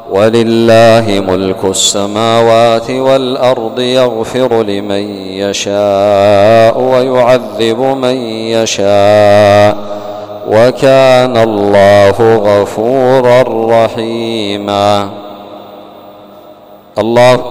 ولله ملك السماوات والأرض يغفر لمن يشاء ويعذب من يشاء وكان الله غفورا رحيما. الله